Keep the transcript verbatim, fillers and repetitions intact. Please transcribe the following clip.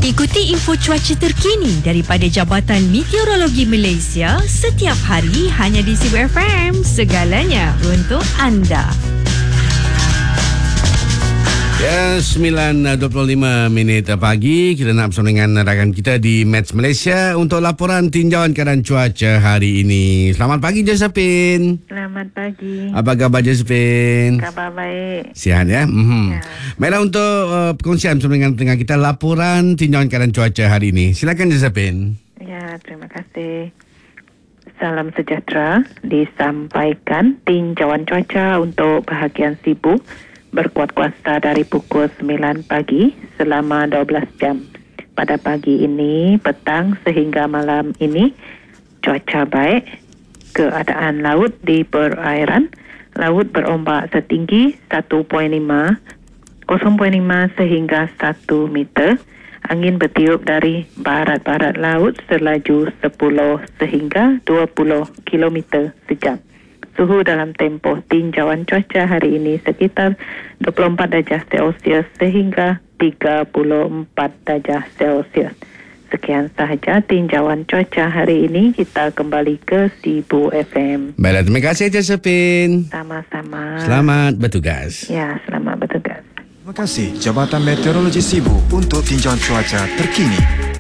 Ikuti info cuaca terkini daripada Jabatan Meteorologi Malaysia setiap hari hanya di Sibu F M. Segalanya untuk anda. Ya, sembilan dua puluh lima minit pagi. Kita nak bersama dengan rakan kita di Mets Malaysia untuk laporan tinjauan keadaan cuaca hari ini. Selamat pagi, Josephine. Selamat pagi. Apa khabar, Josephine? Khabar baik. Sihat ya? Mm-hmm. Ya. Baiklah, untuk uh, perkongsian bersama dengan tengah kita laporan tinjauan keadaan cuaca hari ini. Silakan, Josephine. Ya, terima kasih. Salam sejahtera. Disampaikan tinjauan cuaca untuk bahagian Sibu berkuat kuasa dari pukul sembilan pagi selama dua belas jam. Pada pagi ini, petang sehingga malam ini, cuaca baik. Keadaan laut di perairan, laut berombak setinggi satu perpuluhan lima, kosong perpuluhan lima sehingga satu meter. Angin bertiup dari barat-barat laut selaju sepuluh sehingga dua puluh kilometer sejam. Suhu dalam tempoh tinjauan cuaca hari ini sekitar dua puluh empat darjah Celsius sehingga tiga puluh empat darjah Celsius. Sekian sahaja tinjauan cuaca hari ini. Kita kembali ke Sibu F M. Baiklah, terima kasih, Josephine. Sama-sama. Selamat bertugas. Ya, selamat bertugas. Terima kasih Jabatan Meteorologi Sibu untuk tinjauan cuaca terkini.